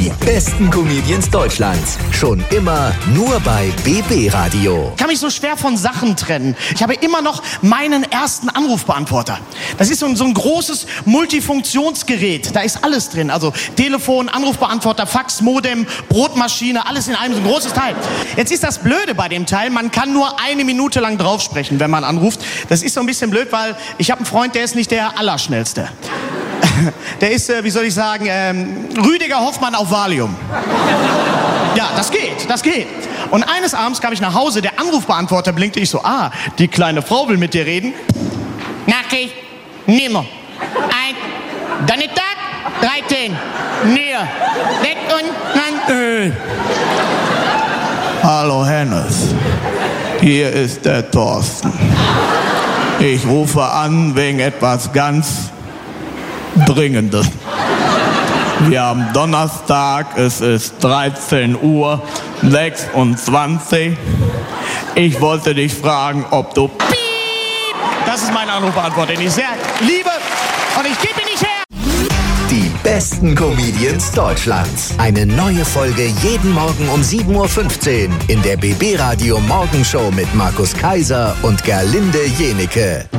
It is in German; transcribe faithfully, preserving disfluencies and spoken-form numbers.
Die besten Comedians Deutschlands. Schon immer nur bei B B Radio. Ich kann mich so schwer von Sachen trennen. Ich habe immer noch meinen ersten Anrufbeantworter. Das ist so ein, so ein großes Multifunktionsgerät. Da ist alles drin. Also Telefon, Anrufbeantworter, Fax, Modem, Brotmaschine, alles in einem, so ein großes Teil. Jetzt ist das Blöde bei dem Teil, man kann nur eine Minute lang drauf sprechen, wenn man anruft. Das ist so ein bisschen blöd, weil ich habe einen Freund, der ist nicht der Allerschnellste. Der ist, äh, wie soll ich sagen, ähm, Rüdiger Hoffmann auf Valium. Ja, das geht, das geht. Und eines Abends kam ich nach Hause, der Anrufbeantworter blinkte, ich so, ah, die kleine Frau will mit dir reden. Nackig, nimmer. Ein, Donnerstag, dreizehn, mir. Weg und dann, äh. Hallo Hennes, hier ist der Thorsten. Ich rufe an wegen etwas ganz Dringendes. Wir haben Donnerstag, es ist dreizehn Uhr sechsundzwanzig. Ich wollte dich fragen, ob du Piep. Das ist mein Anrufbeantworter, den ich sehr liebe und ich gebe ihn nicht her. Die besten Comedians Deutschlands. Eine neue Folge jeden Morgen um sieben Uhr fünfzehn in der B B Radio Morgenshow mit Markus Kaiser und Gerlinde Jenike.